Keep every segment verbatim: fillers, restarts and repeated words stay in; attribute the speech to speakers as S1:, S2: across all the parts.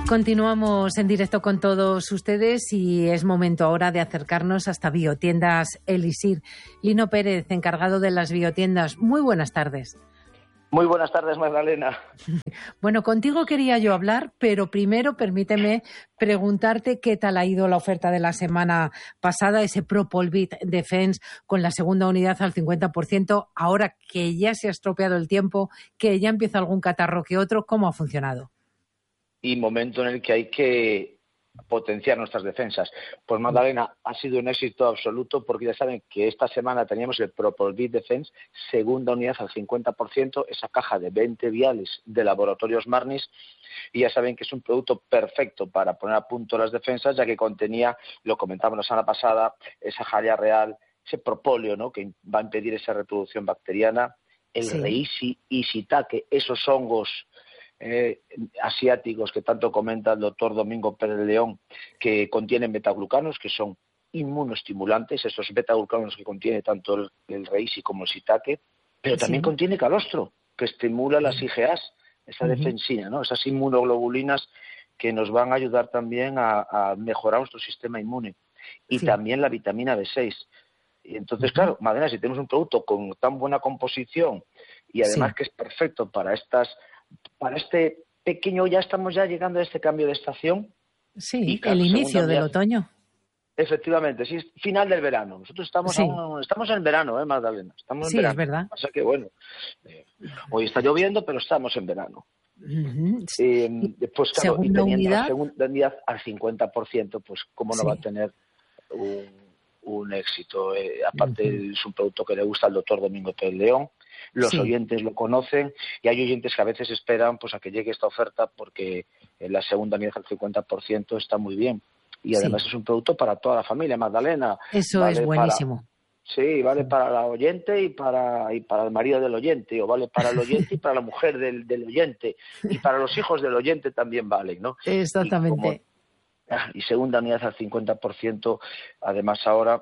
S1: Continuamos en directo con todos ustedes y es momento ahora de acercarnos hasta Biotiendas Elixir. Lino Pérez, encargado de las biotiendas. Muy buenas tardes.
S2: Muy buenas tardes, Magdalena.
S1: Bueno, contigo quería yo hablar, pero primero permíteme preguntarte qué tal ha ido la oferta de la semana pasada, ese Propolvit Defense con la segunda unidad al cincuenta por ciento, ahora que ya se ha estropeado el tiempo, que ya empieza algún catarro que otro, ¿cómo ha funcionado?
S2: Y momento en el que hay que potenciar nuestras defensas. Pues Magdalena, ha sido un éxito absoluto porque ya saben que esta semana teníamos el Propolvit Defense, segunda unidad al cincuenta por ciento, esa caja de veinte viales de Laboratorios Marnis, y ya saben que es un producto perfecto para poner a punto las defensas, ya que contenía, lo comentamos la semana pasada, esa jalea real, ese propóleo, ¿no?, que va a impedir esa reproducción bacteriana, el
S1: Sí.
S2: Reishi y Shiitake, esos hongos Eh, asiáticos que tanto comenta el doctor Domingo Pérez León, que contienen betaglucanos, que son inmunoestimulantes, esos betaglucanos que contiene tanto el, el reishi como el shiitake, pero también
S1: Sí.
S2: contiene calostro, que estimula las I G As, esa
S1: Uh-huh.
S2: defensina, ¿no?, esas inmunoglobulinas que nos van a ayudar también a, a mejorar nuestro sistema inmune. Y
S1: Sí.
S2: también la vitamina B seis. Y entonces,
S1: Uh-huh.
S2: claro, Madena, si tenemos un producto con tan buena composición y además
S1: Sí.
S2: que es perfecto para estas para este pequeño, ya estamos ya llegando a este cambio de estación.
S1: Sí,
S2: Y claro,
S1: el inicio
S2: segunda
S1: del
S2: unidad,
S1: otoño.
S2: efectivamente, sí, final del verano. Nosotros estamos
S1: Sí,
S2: aún, estamos en verano, ¿eh, Magdalena? Estamos en
S1: sí, es
S2: verano.
S1: verdad.
S2: O sea que, bueno, eh, hoy está lloviendo, pero estamos en verano.
S1: Uh-huh.
S2: Eh,
S1: Y
S2: pues claro, y
S1: segunda
S2: teniendo la
S1: unidad,
S2: segunda unidad al cincuenta por ciento, pues cómo no va a
S1: sí.
S2: tener un, un éxito. Eh, aparte,
S1: Uh-huh.
S2: es un producto que le gusta al doctor Domingo Pérez León. Los
S1: Sí,
S2: oyentes lo conocen y hay oyentes que a veces esperan pues a que llegue esta oferta porque en la segunda unidad al cincuenta por ciento está muy bien. Y
S1: sí.
S2: además es un producto para toda la familia, Magdalena.
S1: Eso es
S2: Vale para,
S1: buenísimo.
S2: sí, vale para la oyente y para y para el marido del oyente, o vale para el oyente y para la mujer del, del oyente, y para los hijos del oyente también valen, ¿no? Y como
S1: Exactamente.
S2: y segunda unidad al cincuenta por ciento, además ahora.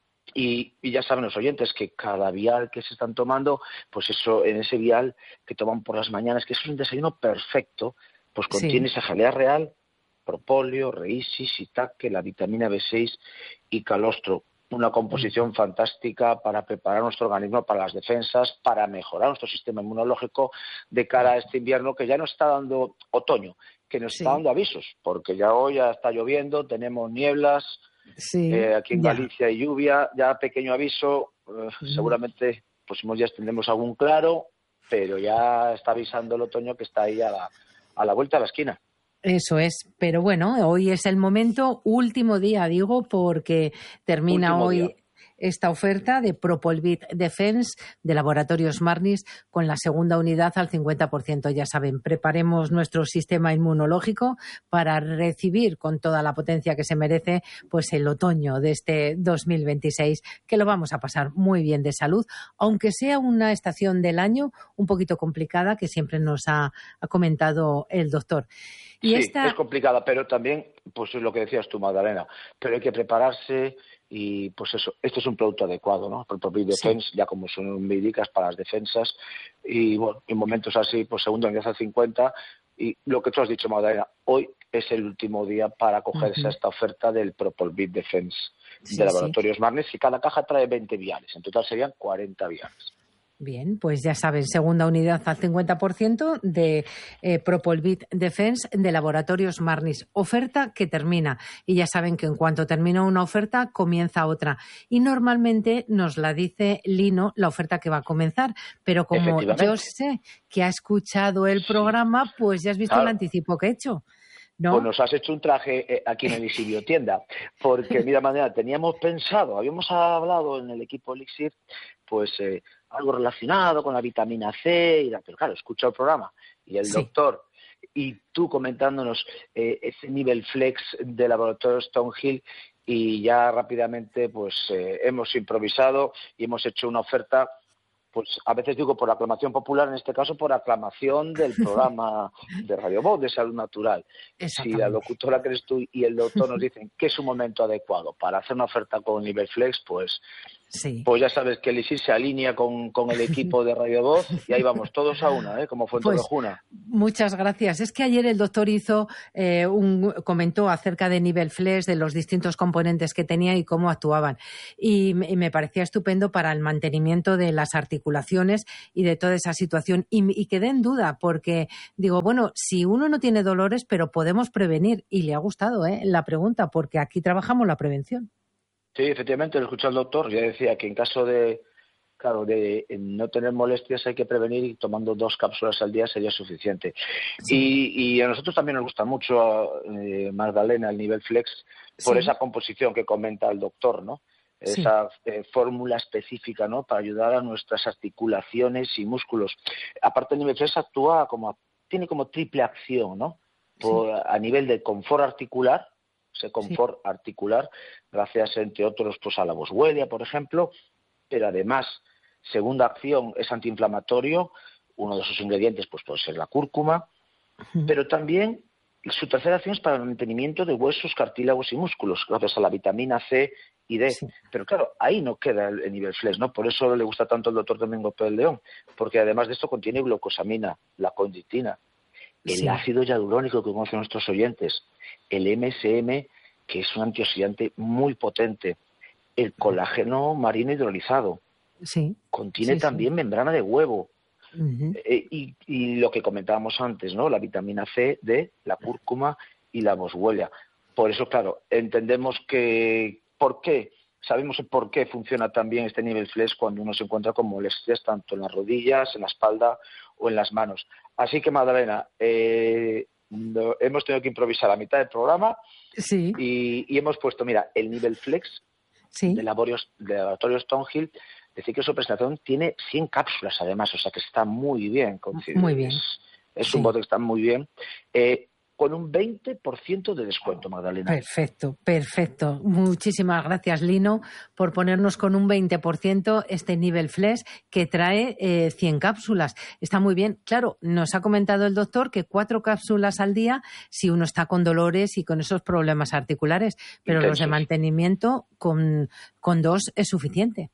S2: Y, y ya saben los oyentes que cada vial que se están tomando, pues eso, en ese vial que toman por las mañanas, que eso es un desayuno perfecto, pues
S1: Sí.
S2: contiene esa jalea real, propóleo, reishi, shiitake, la vitamina B seis y calostro. Una composición fantástica para preparar nuestro organismo para las defensas, para mejorar nuestro sistema inmunológico de cara a este invierno que ya nos está dando otoño, que nos está
S1: Sí,
S2: dando avisos, porque ya hoy ya está lloviendo, tenemos nieblas.
S1: sí,
S2: Eh, aquí en
S1: ya.
S2: Galicia hay lluvia, ya pequeño aviso, eh,
S1: Ujú.
S2: seguramente próximos días tendremos algún claro, pero ya está avisando el otoño que está ahí a la, a la vuelta de la esquina.
S1: Eso es, pero bueno, hoy es el momento, último día, digo, porque termina
S2: Último día.
S1: hoy esta oferta de Propolvit Defense de Laboratorios Marnis con la segunda unidad al cincuenta por ciento. Ya saben, preparemos nuestro sistema inmunológico para recibir con toda la potencia que se merece pues el otoño de este dos mil veintiséis, que lo vamos a pasar muy bien de salud, aunque sea una estación del año un poquito complicada, que siempre nos ha, ha comentado el doctor. Y
S2: Sí, es
S1: esta,
S2: complicada, pero también, pues es lo que decías tú, Magdalena, pero hay que prepararse y, pues eso, este es un producto adecuado, ¿no? El Propolvit
S1: sí,
S2: Defense, ya como son médicas para las defensas, y bueno, en momentos así, pues segunda unidad al cincuenta, y lo que tú has dicho, Magdalena, hoy es el último día para acogerse a
S1: uh-huh.
S2: esta oferta del Propolvit Defense de
S1: Sí, sí.
S2: Laboratorios Marnes, y cada caja trae veinte viales, en total serían cuarenta viales.
S1: Bien, pues ya saben, segunda unidad al cincuenta por ciento de eh, Propolvit Defense de Laboratorios Marnis. Oferta que termina. Y ya saben que en cuanto termina una oferta, comienza otra. Y normalmente nos la dice Lino la oferta que va a comenzar. Pero como yo
S2: Efectivamente,
S1: sé que ha escuchado el
S2: sí,
S1: programa, pues ya has visto el
S2: claro.
S1: anticipo que he hecho,
S2: Pues
S1: ¿no?
S2: nos has hecho un traje eh, aquí en Elixir Tienda, porque mira, manera, teníamos pensado, habíamos hablado en el equipo Elixir, pues eh, algo relacionado con la vitamina C, y la, pero claro, escucha el programa y el
S1: Sí.
S2: doctor y tú comentándonos eh, ese nivel flex de laboratorio Stonehill, y ya rápidamente pues eh, hemos improvisado y hemos hecho una oferta. Pues a veces digo por aclamación popular, en este caso por aclamación del programa de Radio Voz de Salud Natural. Si la
S1: Exactamente.
S2: locutora que eres tú y el doctor nos dicen que es un momento adecuado para hacer una oferta con nivel flex, pues
S1: Sí.
S2: Pues ya sabes que Elixir se alinea con, con el equipo de Radio Voz y ahí vamos, todos a una, ¿eh? Como Fuenterrejuna.
S1: Pues muchas gracias. Es que ayer el doctor hizo eh, un comentó acerca de Nivel Flex, de los distintos componentes que tenía y cómo actuaban. Y, y me parecía estupendo para el mantenimiento de las articulaciones y de toda esa situación. Y, y quedé en duda porque digo, bueno, si uno no tiene dolores, pero podemos prevenir. Y le ha gustado ¿eh? la pregunta, porque aquí trabajamos la prevención.
S2: Sí, efectivamente, lo escuché al doctor. Ya decía que en caso de, claro, de no tener molestias hay que prevenir y tomando dos cápsulas al día sería suficiente. Sí. Y, y a nosotros también nos gusta mucho, eh, Magdalena, el Nivel Flex, por sí. esa composición que comenta el doctor, ¿no? Esa sí. eh, fórmula específica, ¿no? Para ayudar a nuestras articulaciones y músculos. Aparte, el Nivel Flex actúa como, tiene como triple acción, ¿no? Por, sí. A nivel de confort articular, ese confort sí. articular, gracias, entre otros, pues a la boswellia, por ejemplo, pero además, segunda acción es antiinflamatorio, uno de sus ingredientes pues puede ser la cúrcuma, uh-huh. pero también su tercera acción es para el mantenimiento de huesos, cartílagos y músculos, gracias a la vitamina C y D. Sí. Pero claro, ahí no queda el, el Nivel Flex, ¿no? Por eso le gusta tanto al doctor Domingo Pérez León, porque además de esto contiene glucosamina, la condroitina, el sí. ácido hialurónico que conocen nuestros oyentes, el M S M, que es un antioxidante muy potente, el colágeno marino hidrolizado,
S1: sí.
S2: contiene
S1: sí,
S2: también
S1: sí.
S2: membrana de huevo,
S1: uh-huh.
S2: eh, y, y lo que comentábamos antes, ¿no? La vitamina C, D, la cúrcuma y la boswellia. Por eso, claro, entendemos que, ¿por qué? Sabemos el por qué funciona también este Nivel Flex cuando uno se encuentra con molestias tanto en las rodillas, en la espalda o en las manos. Así que, Magdalena, eh, no, hemos tenido que improvisar a mitad del programa
S1: sí.
S2: y, y hemos puesto, mira, el Nivel Flex
S1: sí.
S2: de, laborios, de laboratorio Stonehill. Decir que su presentación tiene cien cápsulas además, o sea que está muy bien.
S1: Muy bien.
S2: Es, es
S1: sí.
S2: un bote que está muy bien. Eh, con un veinte por ciento de descuento, Magdalena.
S1: Perfecto, perfecto. Muchísimas gracias, Lino, por ponernos con un veinte por ciento este Nivel Flex que trae eh, cien cápsulas. Está muy bien. Claro, nos ha comentado el doctor que cuatro cápsulas al día si uno está con dolores y con esos problemas articulares, pero Intensos. Los de mantenimiento con, con dos es suficiente.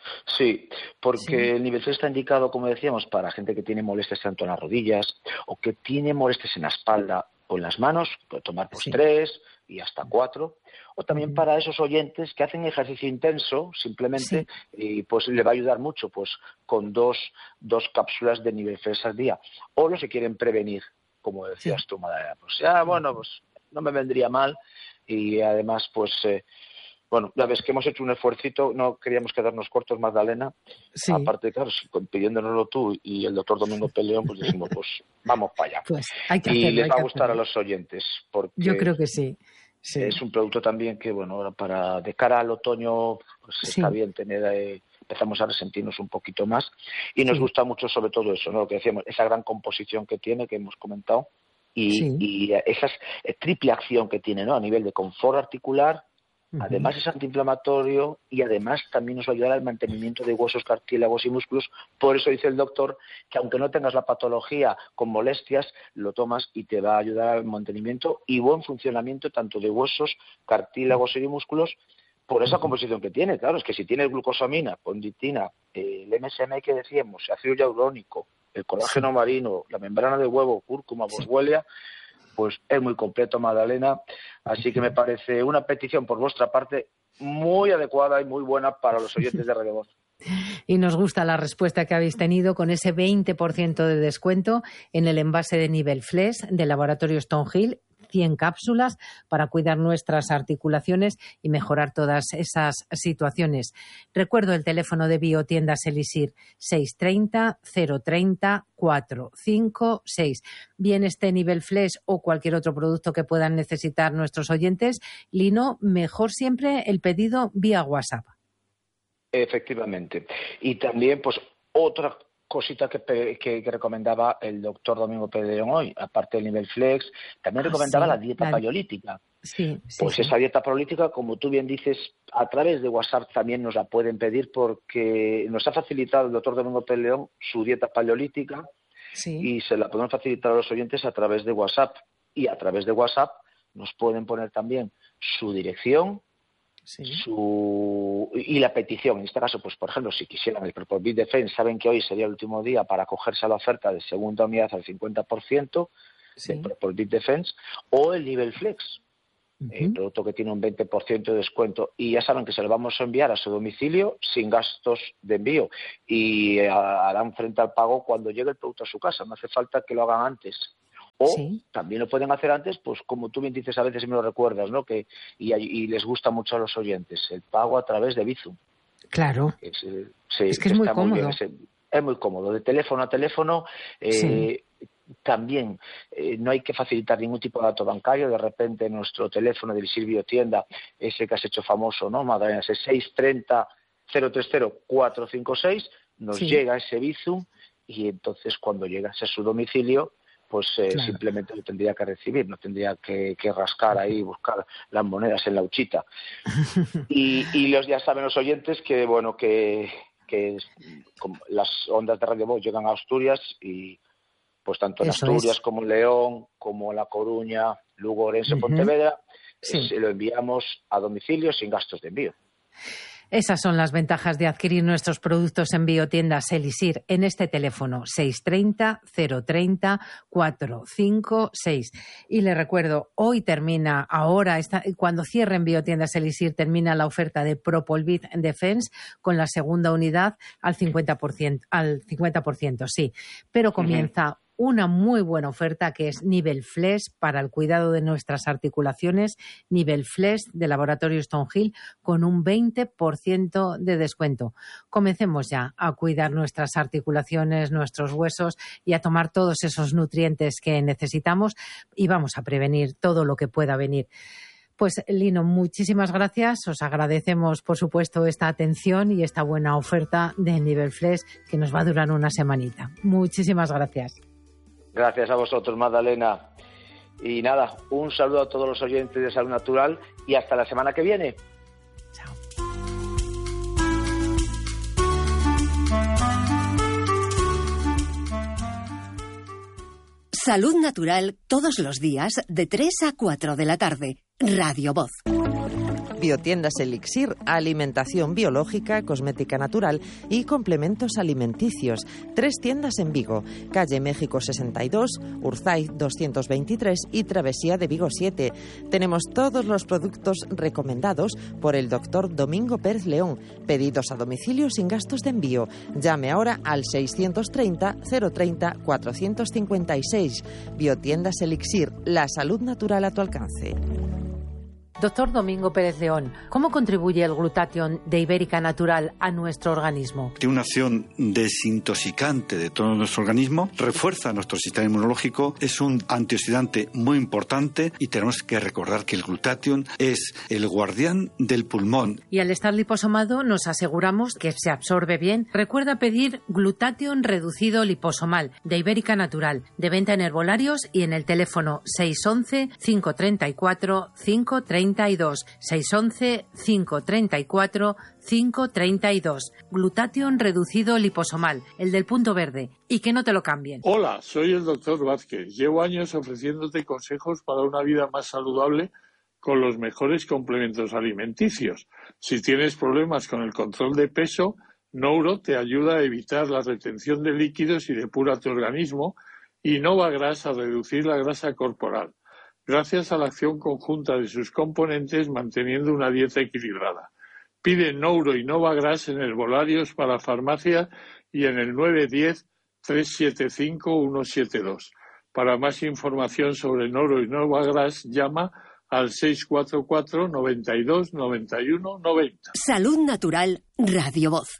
S2: Sí, porque sí. el Nivel Flex está indicado, como decíamos, para gente que tiene molestias tanto en las rodillas o que tiene molestias en la espalda o en las manos, puede tomar pues sí. tres y hasta cuatro, o también uh-huh. para esos oyentes que hacen ejercicio intenso simplemente sí. y pues le va a ayudar mucho pues con dos, dos cápsulas de Nivel Flex al día, o los que quieren prevenir, como decías sí. tú, Madalena, pues ya bueno, pues no me vendría mal y además pues eh, bueno, ya ves que hemos hecho un esfuercito, no queríamos quedarnos cortos, Magdalena. Sí. Aparte, claro, pidiéndonoslo tú y el doctor Domingo Peleón, pues decimos, pues vamos para allá.
S1: Pues hay que
S2: y
S1: hacerlo,
S2: les va a gustar
S1: hacerlo.
S2: a los oyentes, porque
S1: yo creo que sí. sí.
S2: Es un producto también que, bueno, ahora para de cara al otoño, pues sí. está bien tener, eh, empezamos a resentirnos un poquito más. Y nos sí. gusta mucho sobre todo eso, ¿no? Lo que decíamos, esa gran composición que tiene, que hemos comentado, y, sí. y esa eh, triple acción que tiene, ¿no? A nivel de confort articular, además es antiinflamatorio y además también nos va a ayudar al mantenimiento de huesos, cartílagos y músculos. Por eso dice el doctor que aunque no tengas la patología con molestias, lo tomas y te va a ayudar al mantenimiento y buen funcionamiento tanto de huesos, cartílagos y músculos por esa composición que tiene. Claro, es que si tienes glucosamina, condroitina, el M S M que decíamos, ácido hialurónico, el colágeno sí. marino, la membrana de huevo, cúrcuma, boswellia, sí. pues es muy completo, Magdalena, así que me parece una petición por vuestra parte muy adecuada y muy buena para los oyentes de Radio Voz.
S1: Y nos gusta la respuesta que habéis tenido con ese veinte por ciento de descuento en el envase de Nivel Flex del laboratorio Stonehill, cien cápsulas para cuidar nuestras articulaciones y mejorar todas esas situaciones. Recuerdo el teléfono de Biotiendas Elixir seis tres cero, cero tres cero, cuatro cinco seis. Bien este Nivel Flex o cualquier otro producto que puedan necesitar nuestros oyentes, Lino, mejor siempre el pedido vía WhatsApp.
S2: Efectivamente. Y también, pues, otra cosita que, que, que recomendaba el doctor Domingo Peleón hoy, aparte del Nivel Flex, también ah, recomendaba sí, la dieta la... paleolítica.
S1: Sí, sí,
S2: pues
S1: sí.
S2: esa dieta paleolítica, como tú bien dices, a través de WhatsApp también nos la pueden pedir porque nos ha facilitado el doctor Domingo Peleón su dieta paleolítica sí. y se la podemos facilitar a los oyentes a través de WhatsApp. Y a través de WhatsApp nos pueden poner también su dirección,
S1: sí.
S2: su y la petición. En este caso, pues por ejemplo, si quisieran el Propolvit Defense, saben que hoy sería el último día para acogerse a la oferta de segunda unidad al cincuenta por ciento
S1: sí.
S2: del Propolvit Defense, o el Nivel Flex, uh-huh. el producto que tiene un veinte por ciento de descuento, y ya saben que se lo vamos a enviar a su domicilio sin gastos de envío, y harán frente al pago cuando llegue el producto a su casa. No hace falta que lo hagan antes. O sí. también lo pueden hacer antes, pues como tú bien dices, a veces y me lo recuerdas, ¿no? Que y, y les gusta mucho a los oyentes el pago a través de Bizum.
S1: Claro.
S2: Es, eh, sí,
S1: es que es muy cómodo.
S2: Muy bien, es, es muy cómodo. De teléfono a teléfono, eh, sí. también eh, no hay que facilitar ningún tipo de dato bancario. De repente nuestro teléfono de Elixir Biotienda, ese que has hecho famoso, ¿no, Madalena? Ese seis tres cero, cero tres cero, cuatro cinco seis, nos sí. llega ese Bizum, y entonces cuando llegase a su domicilio, pues eh, claro. simplemente lo tendría que recibir, no tendría que, que rascar ahí, buscar las monedas en la huchita. y, y los ya saben los oyentes que, bueno, que, que las ondas de Radio Voz llegan a Asturias, y pues tanto en Eso Asturias es. como en León, como en La Coruña, Lugo, Orense, uh-huh. Pontevedra, sí. eh, se lo enviamos a domicilio sin gastos de envío.
S1: Esas son las ventajas de adquirir nuestros productos en Biotiendas Elixir en este teléfono seis tres cero, cero tres cero, cuatro cinco seis. Y le recuerdo, hoy termina, ahora, está, cuando cierren Biotiendas Elixir, termina la oferta de Propolvit Defense con la segunda unidad al cincuenta por ciento, al cincuenta por ciento, sí. Pero comienza uh-huh. una muy buena oferta que es Nivel Flex para el cuidado de nuestras articulaciones, Nivel Flex de Laboratorio Stonehill con un veinte por ciento de descuento. Comencemos ya a cuidar nuestras articulaciones, nuestros huesos y a tomar todos esos nutrientes que necesitamos, y vamos a prevenir todo lo que pueda venir. Pues Lino, muchísimas gracias. Os agradecemos, por supuesto, esta atención y esta buena oferta de Nivel Flex que nos va a durar una semanita. Muchísimas gracias.
S2: Gracias a vosotros, Magdalena. Y nada, un saludo a todos los oyentes de Salud Natural y hasta la semana que viene.
S1: Chao.
S3: Salud Natural todos los días de tres a cuatro de la tarde. Radio Voz.
S4: Biotiendas Elixir, alimentación biológica, cosmética natural y complementos alimenticios. Tres tiendas en Vigo, calle México sesenta y dos, Urzaiz doscientos veintitrés y Travesía de Vigo siete. Tenemos todos los productos recomendados por el doctor Domingo Pérez León, pedidos a domicilio sin gastos de envío. Llame ahora al seiscientos treinta, cero treinta, cuatrocientos cincuenta y seis. Biotiendas Elixir, la salud natural a tu alcance.
S1: Doctor Domingo Pérez León, ¿cómo contribuye el glutatión de Ibérica Natural a nuestro organismo?
S5: Tiene una acción desintoxicante de todo nuestro organismo, refuerza nuestro sistema inmunológico, es un antioxidante muy importante, y tenemos que recordar que el glutatión es el guardián del pulmón.
S1: Y al estar liposomado nos aseguramos que se absorbe bien. Recuerda pedir glutatión reducido liposomal de Ibérica Natural, de venta en herbolarios y en el teléfono seis once, cinco treinta y cuatro, cinco treinta y dos, seis once, cinco treinta y cuatro, cinco treinta y dos. Glutatión reducido liposomal, el del punto verde, y que no te lo cambien.
S6: Hola, soy el doctor Vázquez. Llevo años ofreciéndote consejos para una vida más saludable con los mejores complementos alimenticios. Si tienes problemas con el control de peso, Nouro te ayuda a evitar la retención de líquidos y depura tu organismo, y Novagras a reducir la grasa corporal, gracias a la acción conjunta de sus componentes manteniendo una dieta equilibrada. Pide Nouro y Novagras en herbolarios para farmacia y en el nueve uno cero, tres siete cinco, uno siete dos. Para más información sobre Nouro y Novagras, llama al seis cuatro cuatro, noventa y dos, noventa y uno, noventa.
S3: Salud Natural, Radio Voz.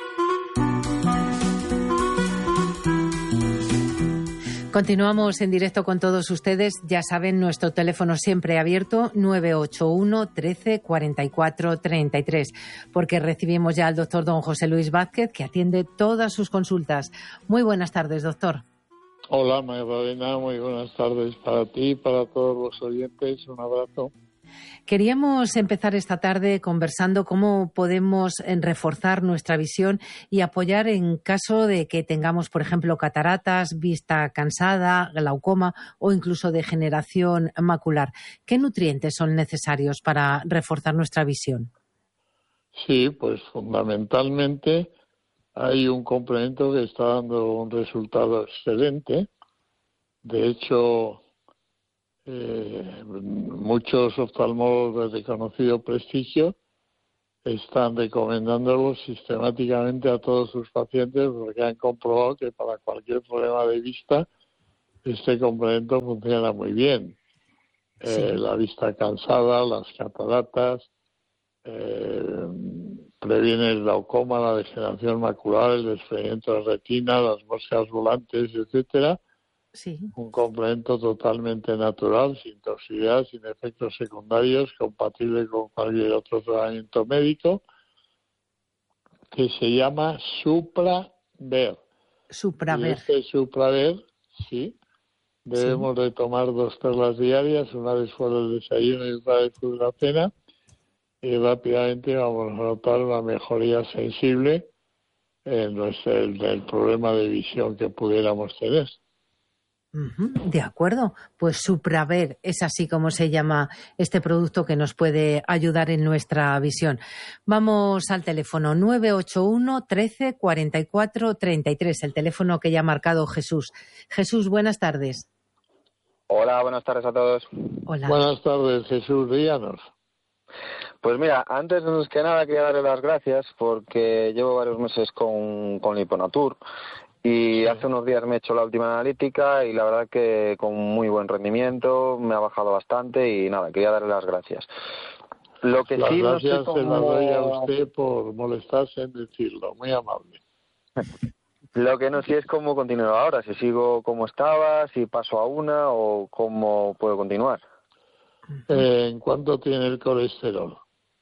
S1: Continuamos en directo con todos ustedes. Ya saben, nuestro teléfono siempre abierto, nueve ocho uno, trece, cuarenta y cuatro, treinta y tres, porque recibimos ya al doctor don José Luis Vázquez, que atiende todas sus consultas. Muy buenas tardes, doctor.
S6: Hola, Magdalena, muy buenas tardes para ti y para todos los oyentes. Un abrazo.
S1: Queríamos empezar esta tarde conversando cómo podemos reforzar nuestra visión y apoyar en caso de que tengamos, por ejemplo, cataratas, vista cansada, glaucoma o incluso degeneración macular. ¿Qué nutrientes son necesarios para reforzar nuestra visión?
S6: Sí, pues fundamentalmente hay un complemento que está dando un resultado excelente. De hecho, eh, muchos oftalmólogos de reconocido prestigio están recomendándolo sistemáticamente a todos sus pacientes porque han comprobado que para cualquier problema de vista este complemento funciona muy bien. Sí. Eh, la vista cansada, las cataratas, eh, previene el glaucoma, la degeneración macular, el desprendimiento de retina, las moscas volantes, etcétera. Sí. Un complemento totalmente natural, sin toxicidad, sin efectos secundarios, compatible con cualquier otro tratamiento médico, que se llama Supraver.
S1: Supraver.
S6: Y este Supraver, sí, debemos sí. de tomar dos perlas diarias, una después del desayuno y otra después de la cena, y rápidamente vamos a notar una mejoría sensible en nuestro, el, el problema de visión que pudiéramos tener.
S1: De acuerdo, pues Supraver es así como se llama este producto que nos puede ayudar en nuestra visión. Vamos al teléfono nueve ocho uno, trece, cuarenta y cuatro, treinta y tres, el teléfono que ya ha marcado Jesús. Jesús, buenas tardes.
S7: Hola, buenas tardes a todos.
S1: Hola.
S6: Buenas tardes, Jesús, díganos.
S7: Pues mira, antes que nada quería darle las gracias porque llevo varios meses con, con Liponatur. Y hace unos días me he hecho la última analítica y la verdad que con muy buen rendimiento, me ha bajado bastante y nada, quería darle las gracias. Lo que
S6: las
S7: sí
S6: gracias
S7: no sé cómo...
S6: se las doy a usted por molestarse en decirlo, muy amable.
S7: Lo que no sé es cómo continúo ahora, si sigo como estaba, si paso a una o cómo puedo continuar.
S6: Eh, ¿En cuánto tiene el colesterol?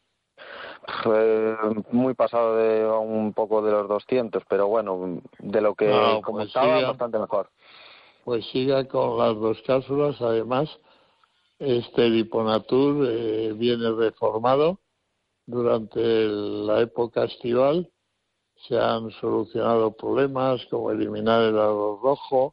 S7: Eh, muy pasado de un poco de los doscientos, pero bueno, de lo que
S6: no,
S7: como
S6: pues
S7: estaba,
S6: siga,
S7: bastante mejor.
S6: Pues siga con las dos cápsulas. Además, este Liponatur eh, viene reformado durante el, la época estival. Se han solucionado problemas como eliminar el arroz rojo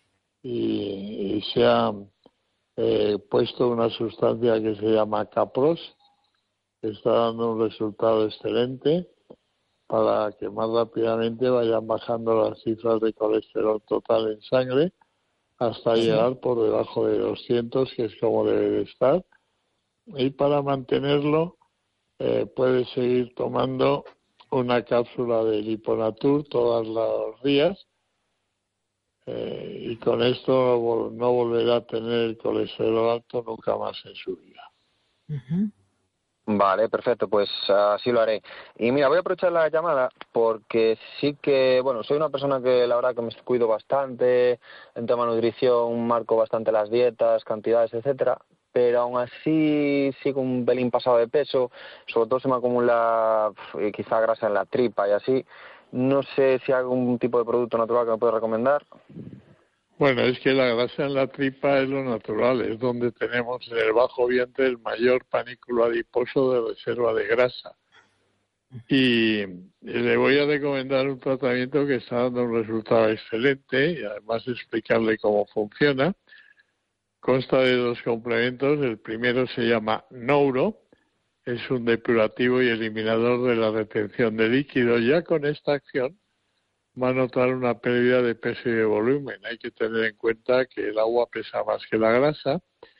S6: y, y se ha eh, puesto una sustancia que se llama Capros, está dando un resultado excelente para que más rápidamente vayan bajando las cifras de colesterol total en sangre hasta sí. llegar por debajo de doscientos, que es como debe de estar. Y para mantenerlo eh, puede seguir tomando una cápsula de Liponatur todos los días eh, y con esto no volverá a tener el colesterol alto nunca más en su vida.
S1: Uh-huh.
S7: Vale, perfecto, pues así lo haré. Y mira, voy a aprovechar la llamada porque sí que, bueno, soy una persona que la verdad que me cuido bastante, en tema de nutrición marco bastante las dietas, cantidades, etcétera, pero aún así sigo un pelín pasado de peso, sobre todo se me acumula eh, quizá grasa en la tripa y así. No sé si hay algún tipo de producto natural que me puede recomendar.
S6: Bueno, es que la grasa en la tripa es lo natural, es donde tenemos en el bajo vientre el mayor panículo adiposo de reserva de grasa. Y le voy a recomendar un tratamiento que está dando un resultado excelente y además explicarle cómo funciona. Consta de dos complementos. El primero se llama Nouro, es un depurativo y eliminador de la retención de líquido. Ya con esta acción va a notar una pérdida de peso y de volumen. Hay que tener en cuenta que el agua pesa más que la grasa.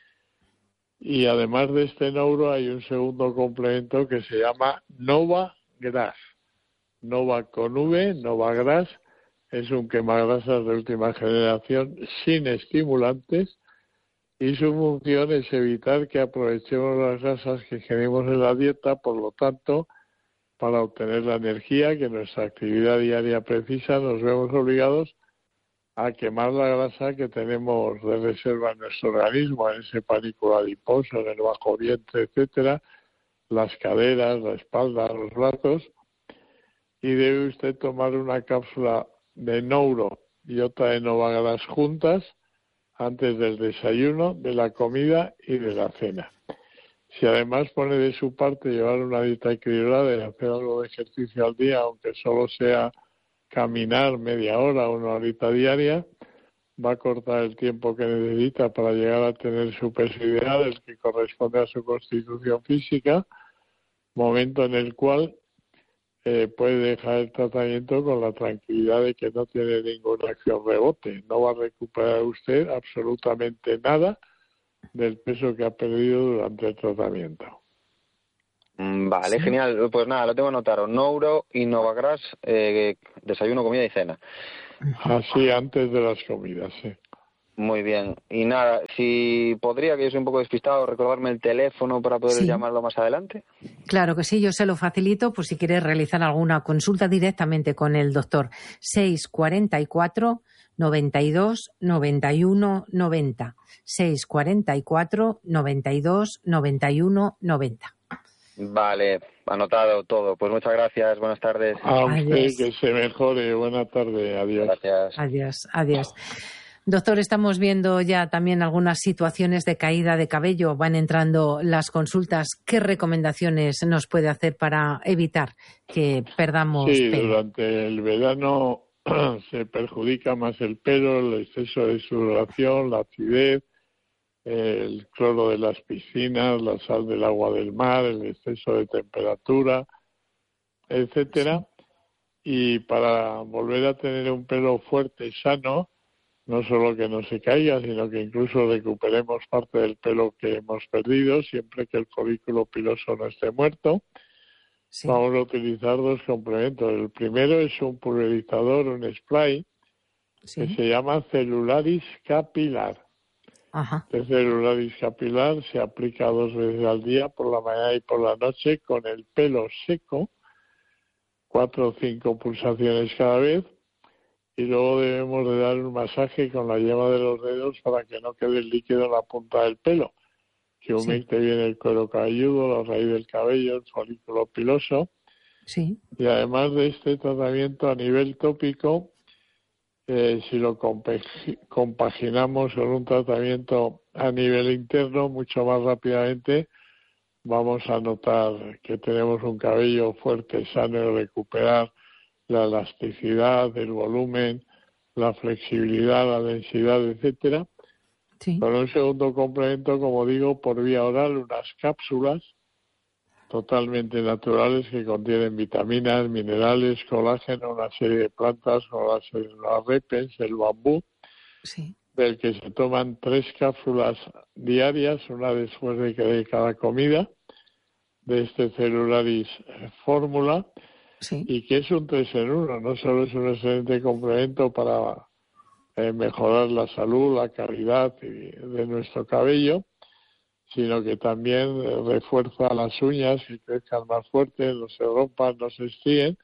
S6: Y además de este Nouro hay un segundo complemento que se llama Nova Gras. Nova con V, Nova Gras, es un quemagrasas de última generación sin estimulantes y su función es evitar que aprovechemos las grasas que ingerimos en la dieta, por lo tanto, para obtener la energía que nuestra actividad diaria precisa, nos vemos obligados a quemar la grasa que tenemos de reserva en nuestro organismo, en ese panículo adiposo, en el bajo vientre, etcétera, las caderas, la espalda, los brazos, y debe usted tomar una cápsula de Nouro y otra de Novagras juntas antes del desayuno, de la comida y de la cena. Si además pone de su parte llevar una dieta equilibrada y hacer algo de ejercicio al día, aunque solo sea caminar media hora o una horita diaria, va a cortar el tiempo que necesita para llegar a tener su peso ideal, el que corresponde a su constitución física, momento en el cual eh, puede dejar el tratamiento con la tranquilidad de que no tiene ninguna acción rebote. No va a recuperar usted absolutamente nada del peso que ha perdido durante el tratamiento.
S7: Vale, sí. Genial. Pues nada, lo tengo anotado. Nouro y Novagras, eh, desayuno, comida y cena.
S6: Así, antes de las comidas, sí.
S7: Muy bien. Y nada, si podría, que yo soy un poco despistado, recordarme el teléfono para poder sí. llamarlo más adelante.
S1: Claro que sí, yo se lo facilito por si quieres realizar alguna consulta directamente con el doctor. seis cuarenta y cuatro, noventa y dos, noventa y uno, noventa. seis cuarenta y cuatro, noventa y dos, noventa y uno, noventa.
S7: Vale, anotado todo. Pues muchas gracias, buenas tardes.
S6: A usted que se mejore, buena tarde, adiós.
S7: Gracias.
S1: Adiós, adiós. Doctor, estamos viendo ya también algunas situaciones de caída de cabello. Van entrando las consultas. ¿Qué recomendaciones nos puede hacer para evitar que perdamos
S6: sí,
S1: pelo?
S6: Sí, durante el verano se perjudica más el pelo, el exceso de sudoración, la acidez, el cloro de las piscinas, la sal del agua del mar, el exceso de temperatura, etcétera. Y para volver a tener un pelo fuerte y sano, no solo que no se caiga, sino que incluso recuperemos parte del pelo que hemos perdido, siempre que el folículo piloso no esté muerto, sí. Vamos a utilizar dos complementos. El primero es un pulverizador, un spray, sí. que se llama Celularis Capilar.
S1: Ajá.
S6: El Celularis Capilar se aplica dos veces al día, por la mañana y por la noche, con el pelo seco, cuatro o cinco pulsaciones cada vez, y luego debemos de dar un masaje con la yema de los dedos para que no quede el líquido en la punta del pelo, que humecte sí. bien el cuero cabelludo, la raíz del cabello, el folículo piloso.
S1: Sí.
S6: Y además de este tratamiento a nivel tópico, eh, si lo compaginamos con un tratamiento a nivel interno, mucho más rápidamente vamos a notar que tenemos un cabello fuerte, sano y recuperar la elasticidad, el volumen, la flexibilidad, la densidad, etcétera.
S1: Sí.
S6: Con un segundo complemento, como digo, por vía oral, unas cápsulas totalmente naturales que contienen vitaminas, minerales, colágeno, una serie de plantas como las repens, el bambú,
S1: sí.
S6: del que se toman tres cápsulas diarias, una después de, de cada comida, de este Celularis Fórmula,
S1: sí.
S6: y que es un tres en uno, no solo es un excelente complemento para eh, mejorar la salud, la calidad de nuestro cabello, sino que también eh, refuerza las uñas, que crezcan más fuertes, no se rompan, no se estríen,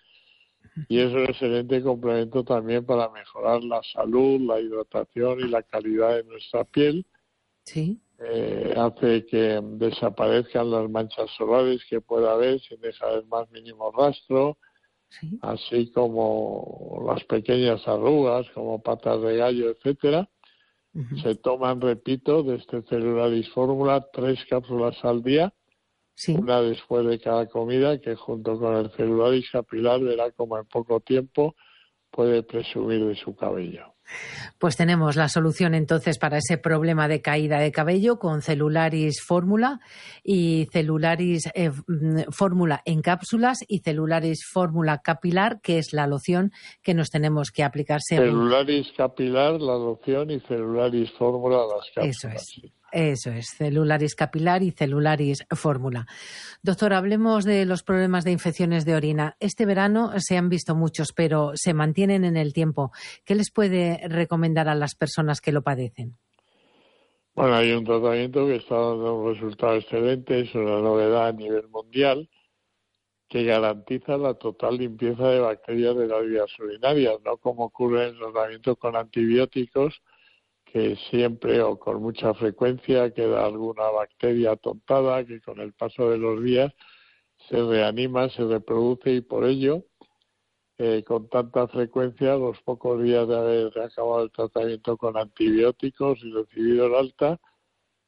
S6: y es un excelente complemento también para mejorar la salud, la hidratación y la calidad de nuestra piel.
S1: Sí.
S6: Eh, hace que desaparezcan las manchas solares que pueda haber sin dejar el más mínimo rastro,
S1: sí.
S6: así como las pequeñas arrugas como patas de gallo, etcétera. Uh-huh. Se toman, repito, de este Celularis Fórmula tres cápsulas al día,
S1: sí.
S6: una después de cada comida, que junto con el Celularis Capilar verá como en poco tiempo puede presumir de su cabello.
S1: Pues tenemos la solución entonces para ese problema de caída de cabello con Celularis Fórmula y Celularis eh, Fórmula en cápsulas y Celularis Fórmula Capilar, que es la loción que nos tenemos que aplicar según.
S6: Celularis Capilar, la loción, y Celularis Fórmula, las cápsulas.
S1: Eso es. Eso es, Celularis Capilar y Celularis Fórmula. Doctor, hablemos de los problemas de infecciones de orina. Este verano se han visto muchos, pero se mantienen en el tiempo. ¿Qué les puede recomendar a las personas que lo padecen?
S6: Bueno, hay un tratamiento que está dando un resultado excelente, es una novedad a nivel mundial, que garantiza la total limpieza de bacterias de las vías urinarias, no como ocurre en el tratamiento con antibióticos, que siempre o con mucha frecuencia queda alguna bacteria atontada que con el paso de los días se reanima, se reproduce, y por ello, eh, con tanta frecuencia, a los pocos días de haber acabado el tratamiento con antibióticos y recibido el alta,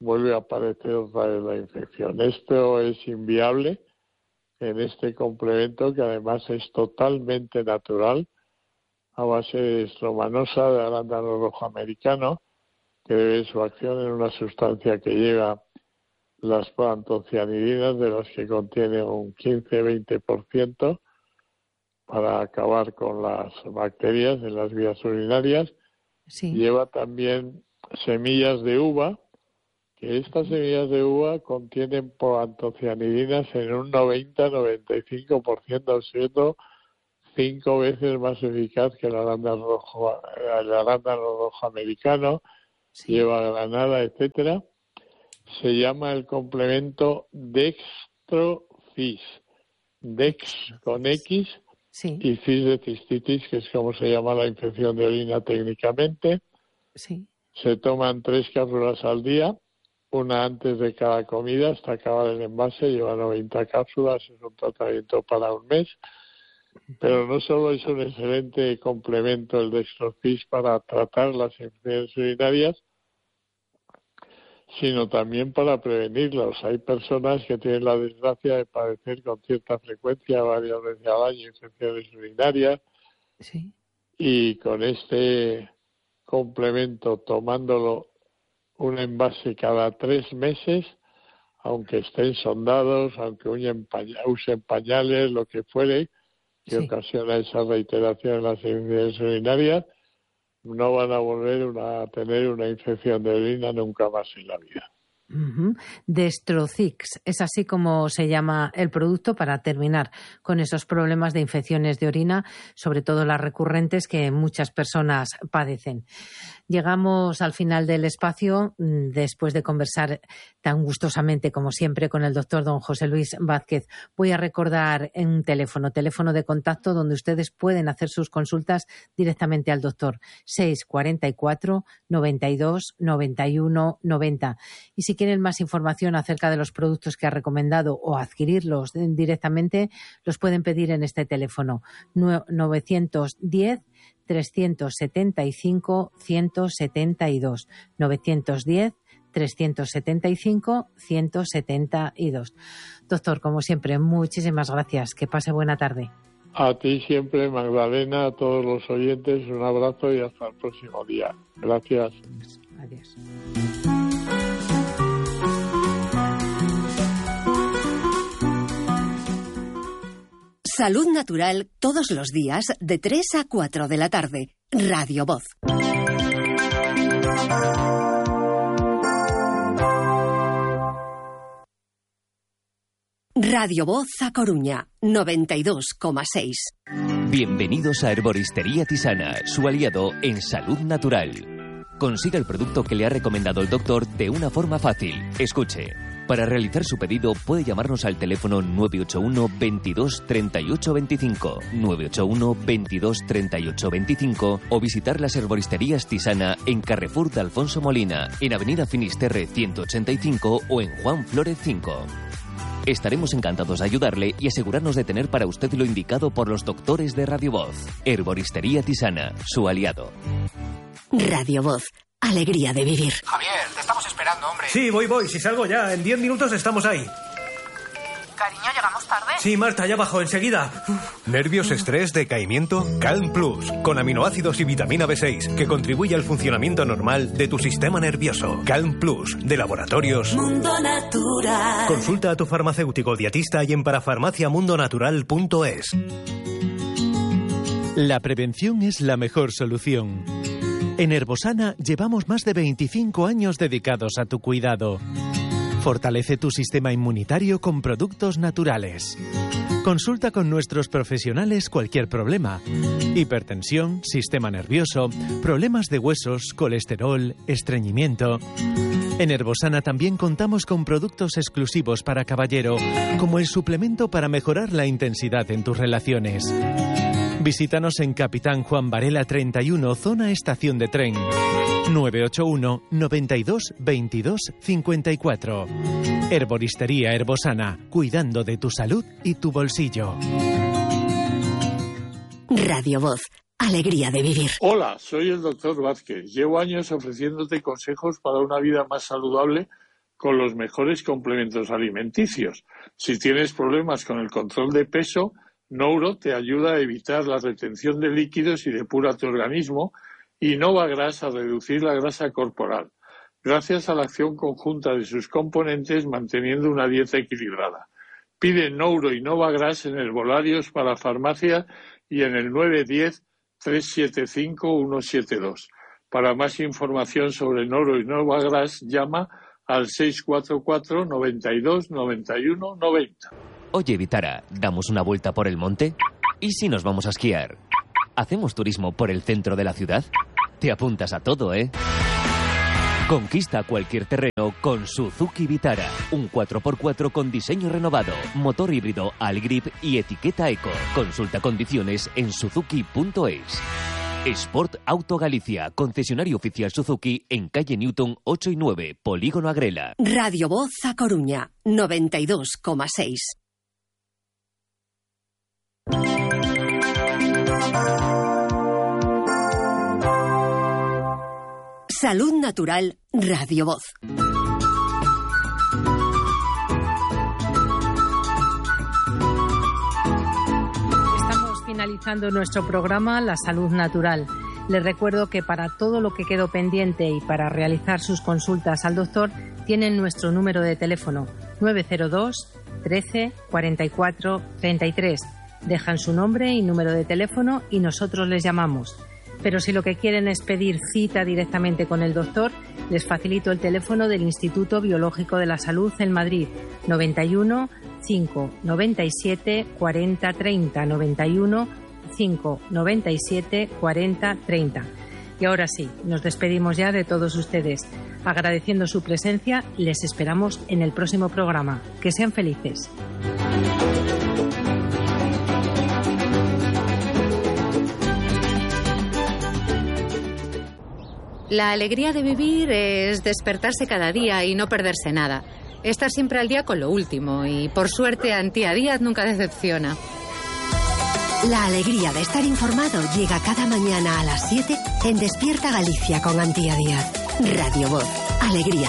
S6: vuelve a aparecer otra vez la infección. Esto es inviable en este complemento, que además es totalmente natural, a base de estromanosa, de arándano rojo americano, que debe su acción en una sustancia que lleva las proantocianidinas, de las que contiene un quince a veinte por ciento, para acabar con las bacterias en las vías urinarias. Sí. Lleva también semillas de uva, que estas semillas de uva contienen proantocianidinas en un noventa a noventa y cinco por ciento, siendo cinco veces más eficaz que el arándano rojo, el arándano rojo americano. Sí. Lleva granada, etcétera. Se llama el complemento Dextrofis. Dex con X, sí. Y fis de cistitis, que es como se llama la infección de orina técnicamente. Sí. Se toman tres cápsulas al día, una antes de cada comida hasta acabar el envase. Lleva noventa cápsulas, es un tratamiento para un mes. Pero no solo es un excelente complemento el Dextrofis para tratar las infecciones urinarias, sino también para prevenirlos. Hay personas que tienen la desgracia de padecer con cierta frecuencia, varias veces al año, infecciones urinarias. Sí. Y con este complemento, tomándolo un envase cada tres meses, aunque estén sondados, aunque usen pañales, lo que fuere, que sí. ocasiona esa reiteración en las infecciones urinarias, no van a volver una, a tener una infección de orina nunca más en la vida.
S1: Uh-huh. Destrocix, es así como se llama el producto, para terminar con esos problemas de infecciones de orina, sobre todo las recurrentes que muchas personas padecen. Llegamos al final del espacio después de conversar tan gustosamente como siempre con el doctor don José Luis Vázquez. Voy a recordar un teléfono, teléfono de contacto donde ustedes pueden hacer sus consultas directamente al doctor, seis cuarenta y cuatro, noventa y dos, noventa y uno, noventa. Y si quieren más información acerca de los productos que ha recomendado o adquirirlos directamente, los pueden pedir en este teléfono, novecientos diez, trescientos setenta y cinco, ciento setenta y dos, novecientos diez, trescientos setenta y cinco, ciento setenta y dos. Doctor, como siempre, muchísimas gracias. Que pase buena tarde.
S6: A ti siempre, Magdalena, a todos los oyentes, un abrazo y hasta el próximo día. Gracias.
S1: Adiós.
S3: Salud Natural todos los días de tres a cuatro de la tarde. Radio Voz. Radio Voz a Coruña, noventa y dos coma seis.
S8: Bienvenidos a Herboristería Tisana, su aliado en salud natural. Consiga el producto que le ha recomendado el doctor de una forma fácil. Escuche. Para realizar su pedido puede llamarnos al teléfono nueve ocho uno, veintidós, treinta y ocho veinticinco, nueve ocho uno, veintidós, treinta y ocho veinticinco o visitar las Herboristerías Tisana en Carrefour de Alfonso Molina, en Avenida Finisterre ciento ochenta y cinco o en Juan Flórez cinco. Estaremos encantados de ayudarle y asegurarnos de tener para usted lo indicado por los doctores de Radio Voz. Herboristería Tisana, su aliado.
S3: Radio Voz. Alegría de vivir.
S9: Javier, te estamos esperando, hombre.
S10: Sí, voy, voy. Si salgo ya, en diez minutos estamos ahí.
S9: Cariño, ¿llegamos tarde?
S10: Sí, Marta, ya bajo, enseguida.
S11: ¿Nervios, estrés, decaimiento? Calm Plus, con aminoácidos y vitamina B seis, que contribuye al funcionamiento normal de tu sistema nervioso. Calm Plus, de Laboratorios
S12: Mundo Natural.
S11: Consulta a tu farmacéutico dietista y en parafarmacia mundo natural punto es.
S13: La prevención es la mejor solución. En Herbosana llevamos más de veinticinco años dedicados a tu cuidado. Fortalece tu sistema inmunitario con productos naturales. Consulta con nuestros profesionales cualquier problema. Hipertensión, sistema nervioso, problemas de huesos, colesterol, estreñimiento. En Herbosana también contamos con productos exclusivos para caballero, como el suplemento para mejorar la intensidad en tus relaciones. Visítanos en Capitán Juan Varela treinta y uno, zona estación de tren. nueve ocho uno, noventa y dos, veintidós, cincuenta y cuatro. Herboristería Herbosana, cuidando de tu salud y tu bolsillo.
S3: Radio Voz, alegría de vivir.
S6: Hola, soy el doctor Vázquez. Llevo años ofreciéndote consejos para una vida más saludable con los mejores complementos alimenticios. Si tienes problemas con el control de peso, Nouro te ayuda a evitar la retención de líquidos y depura tu organismo, y Novagras a reducir la grasa corporal, gracias a la acción conjunta de sus componentes manteniendo una dieta equilibrada. Pide Nouro y Novagras en herbolarios para farmacia y en el nueve uno cero, tres siete cinco, uno siete dos. Para más información sobre Nouro y Novagras, llama al seis cuatro cuatro, noventa y dos, noventa y uno, noventa.
S8: Oye, Vitara, ¿damos una vuelta por el monte? ¿Y si nos vamos a esquiar? ¿Hacemos turismo por el centro de la ciudad? Te apuntas a todo, ¿eh? Conquista cualquier terreno con Suzuki Vitara. Un cuatro por cuatro con diseño renovado, motor híbrido Allgrip y etiqueta Eco. Consulta condiciones en suzuki punto es. Sport Auto Galicia, concesionario oficial Suzuki en calle Newton ocho y nueve, Polígono Agrela.
S3: Radio Voz a Coruña, noventa y dos coma seis. Salud Natural, Radio Voz.
S1: Estamos finalizando nuestro programa La Salud Natural. Les recuerdo que para todo lo que quedó pendiente y para realizar sus consultas al doctor tienen nuestro número de teléfono nueve cero dos, trece, cuarenta y cuatro, treinta y tres. Dejan su nombre y número de teléfono y nosotros les llamamos. Pero si lo que quieren es pedir cita directamente con el doctor, les facilito el teléfono del Instituto Biológico de la Salud en Madrid, noventa y uno, cinco, noventa y siete, cuarenta, treinta, noventa y uno, cinco, noventa y siete, cuarenta, treinta. Y ahora sí, nos despedimos ya de todos ustedes. Agradeciendo su presencia, les esperamos en el próximo programa. Que sean felices.
S14: La alegría de vivir es despertarse cada día y no perderse nada. Estar siempre al día con lo último y, por suerte, Antía Díaz nunca decepciona.
S3: La alegría de estar informado llega cada mañana a las siete en Despierta Galicia con Antía Díaz. Radio Voz. Alegría